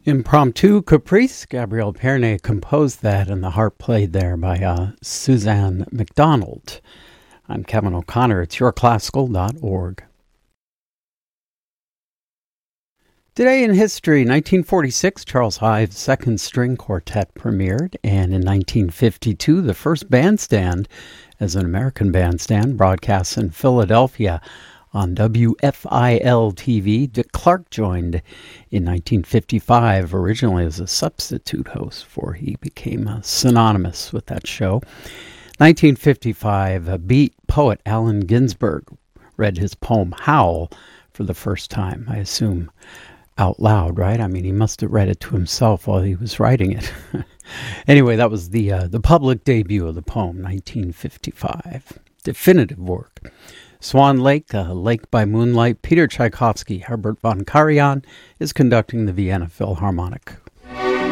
Impromptu Caprice, Gabrielle Pernet composed that, and the harp played there by Suzanne McDonald. I'm Kevin O'Connor. It's yourclassical.org. Today in history, 1946, Charles Ives' Second String Quartet premiered, and in 1952, the first bandstand, as an American bandstand, broadcasts in Philadelphia on WFIL-TV. Dick Clark joined in 1955, originally as a substitute host, before he became synonymous with that show. 1955, beat poet Allen Ginsberg read his poem Howl for the first time, I assume out loud, right? I mean, he must have read it to himself while he was writing it. Anyway, that was the public debut of the poem, 1955. Definitive work. Swan Lake, Lake by Moonlight. Peter Tchaikovsky, Herbert von Karajan is conducting the Vienna Philharmonic